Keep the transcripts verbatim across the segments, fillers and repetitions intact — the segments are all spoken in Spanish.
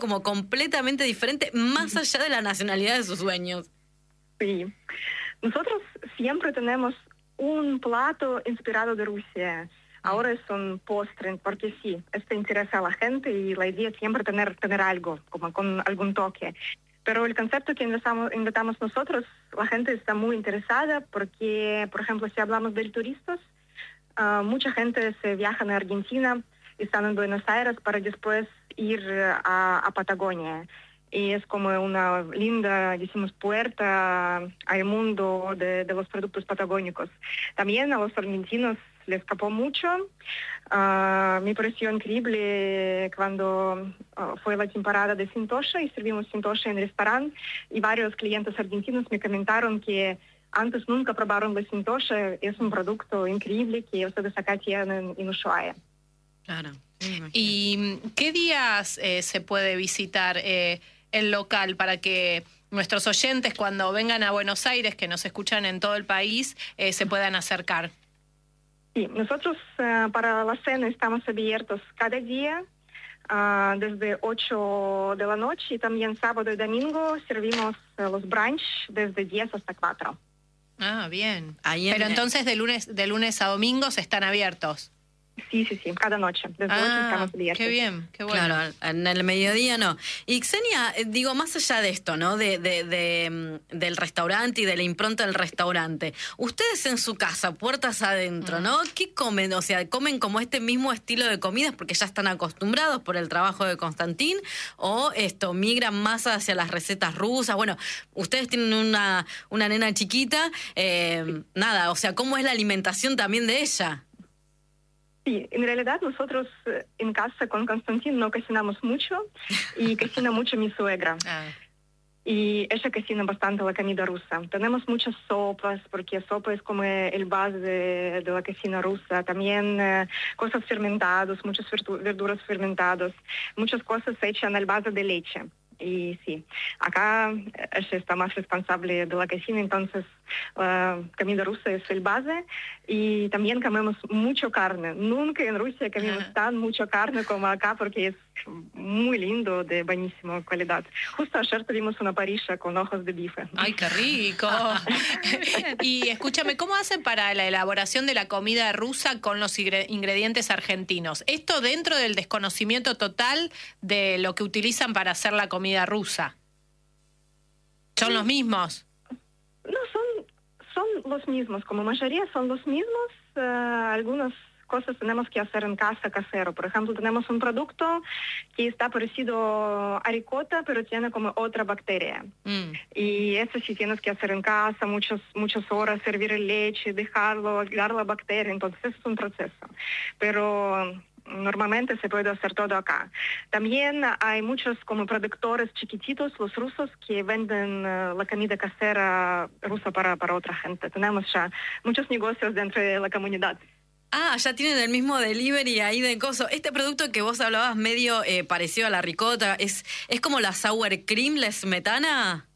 como completamente diferente, más allá de la nacionalidad de sus dueños. Sí. Nosotros siempre tenemos un plato inspirado de Rusia. Ahora es un postre, porque sí, esto interesa a la gente y la idea es siempre tener, tener algo, como con algún toque. Pero el concepto que invitamos, invitamos nosotros, la gente está muy interesada porque, por ejemplo, si hablamos de turistas, uh, mucha gente se viaja a Argentina, están en Buenos Aires para después ir a, a Patagonia. Y es como una linda, decimos, puerta al mundo de, de los productos patagónicos. También a los argentinos les escapó mucho. Uh, me pareció increíble cuando uh, fue la temporada de Sintosha y servimos Sintosha en el restaurante y varios clientes argentinos me comentaron que antes nunca probaron la Sintosha. Es un producto increíble que ustedes acá tienen en Ushuaia. Claro. ¿Y qué días eh, se puede visitar eh, el local para que nuestros oyentes cuando vengan a Buenos Aires, que nos escuchan en todo el país, eh, se puedan acercar? Sí, nosotros uh, para la cena estamos abiertos cada día uh, desde ocho de la noche y también sábado y domingo servimos uh, los brunch desde diez hasta cuatro. Ah, bien. Ahí en, Pero entonces de lunes, de lunes a domingos están abiertos. Sí, sí, sí, cada noche. Desde ah, ocho estamos abiertos. Qué bien, qué bueno. Claro, en el mediodía no. Y Xenia, digo, más allá de esto, ¿no? De, de, de, del restaurante y de la impronta del restaurante, ustedes en su casa, puertas adentro, ¿no? ¿Qué comen? O sea, ¿comen como este mismo estilo de comidas porque ya están acostumbrados por el trabajo de Konstantin? ¿O esto, migran más hacia las recetas rusas? Bueno, ustedes tienen una, una nena chiquita, eh, nada, o sea, ¿cómo es la alimentación también de ella? Sí, en realidad nosotros eh, en casa con Konstantin no cocinamos mucho y cocina mucho mi suegra. Ah. Y ella cocina bastante la comida rusa. Tenemos muchas sopas, porque sopa es como el base de, de la cocina rusa. También eh, cosas fermentadas, muchas verduras fermentadas, muchas cosas hechas en el base de leche. Y sí, acá ella está más responsable de la cocina, entonces la uh, comida rusa es el base y también comemos mucho carne. Nunca en Rusia comemos uh-huh. tan mucho carne como acá porque es muy lindo, de buenísima calidad. Justo ayer tuvimos una parrilla con ojos de bife. ¡Ay, qué rico! Y escúchame, ¿cómo hacen para la elaboración de la comida rusa con los ingredientes argentinos? Esto dentro del desconocimiento total de lo que utilizan para hacer la comida rusa. ¿Son sí. los mismos? No, son, son los mismos. Como mayoría son los mismos. Uh, algunos cosas tenemos que hacer en casa casero. Por ejemplo, tenemos un producto que está parecido a ricota, pero tiene como otra bacteria. Mm. Y eso sí tienes que hacer en casa, muchas, muchas horas, servir el leche, dejarlo, ayudar la bacteria. Entonces, eso es un proceso. Pero normalmente se puede hacer todo acá. También hay muchos como productores chiquititos, los rusos, que venden uh, la comida casera rusa para, para otra gente. Tenemos ya muchos negocios dentro de la comunidad. Ah, ya tienen el mismo delivery ahí de coso. Este producto que vos hablabas medio eh, parecido a la ricota, ¿es, es como la sour cream, la smetana?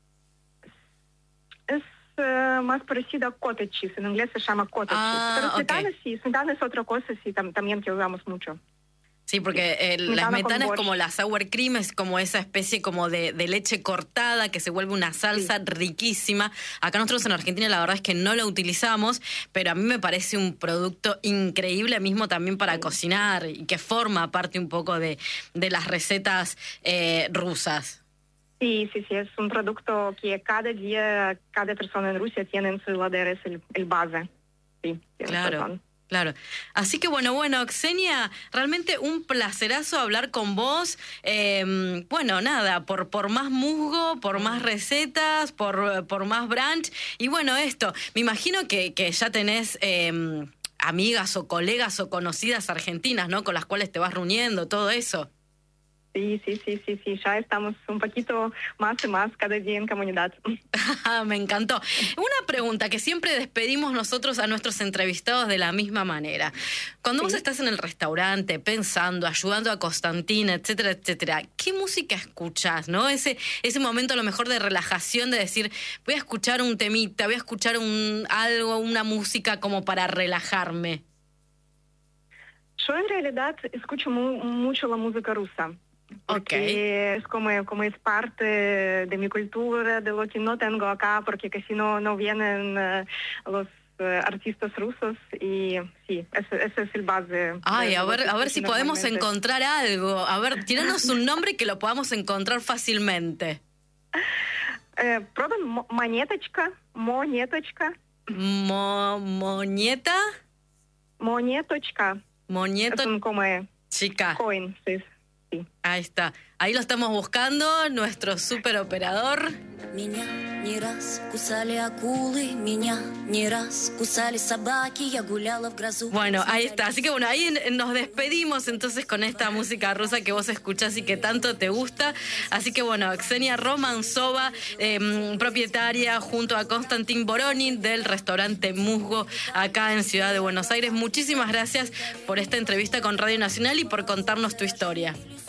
Es uh, más parecido a cottage cheese, en inglés se llama cottage ah, cheese. Pero smetana okay. sí, smetana es otra cosa, sí, tam también que usamos mucho. Sí, porque eh, la smetana es como la sour cream, es como esa especie como de, de leche cortada que se vuelve una salsa sí. riquísima. Acá nosotros en Argentina la verdad es que no lo utilizamos, pero a mí me parece un producto increíble mismo también para sí. cocinar y que forma parte un poco de, de las recetas eh, rusas. Sí, sí, sí, es un producto que cada día, cada persona en Rusia tiene en su heladera, es el, el base. Sí, claro. razón. Claro. Así que bueno, bueno, Xenia, realmente un placerazo hablar con vos. Eh, bueno, nada, por, por más musgo, por más recetas, por, por más brunch. Y bueno, esto, me imagino que, que ya tenés eh, amigas o colegas o conocidas argentinas, ¿no? Con las cuales te vas reuniendo, todo eso. Sí, sí, sí, sí, sí, ya estamos un poquito más y más cada día en comunidad. Me encantó. Una pregunta que siempre despedimos nosotros a nuestros entrevistados de la misma manera. Cuando sí. vos estás en el restaurante pensando, ayudando a Konstantin, etcétera, etcétera, ¿qué música escuchás, no? Ese, ese momento a lo mejor de relajación, de decir, voy a escuchar un temita, voy a escuchar un algo, una música como para relajarme. Yo en realidad escucho mu mucho la música rusa. Porque Ok. es como, como es parte de mi cultura, de lo que no tengo acá, porque casi no, no vienen eh, los eh, artistas rusos y sí, ese, ese es el base. Ay, de, a de lo ver, que a ver escucho si podemos normalmente. encontrar algo. A ver, tíranos un nombre que lo podamos encontrar fácilmente. Eh, prueben Mo- Monetочка, Monetочка, Mo, moñeta, Monetочка. Es moñeto un como chica. coin, sí, sí. Ahí está. Ahí lo estamos buscando, nuestro super operador. Меня не раз кусали акулы, меня не раз кусали собаки, я гуляла в грозу. Bueno, ahí está. Así que bueno, ahí en- nos despedimos entonces con esta música rusa que vos escuchás y que tanto te gusta. Así que bueno, Ksenia Romanzova, eh, propietaria junto a Konstantin Voronin del restaurante Musgo acá en Ciudad de Buenos Aires. Muchísimas gracias por esta entrevista con Radio Nacional y por contarnos tu historia.